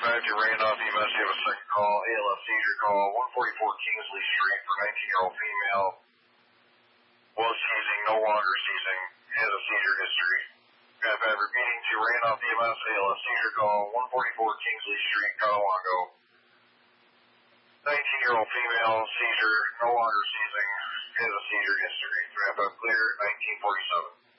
back to Randolph EMS. You have a second call, ALF seizure call, 144 Kingsley Street for 19-year-old female. Was seizing, no longer seizing, has a seizure history. Back repeating to Randolph EMS, ALF seizure call, 144 Kingsley Street, Conewango. 19-year-old female, seizure, no longer seizing, has a seizure history. Wrap up clear, 1947.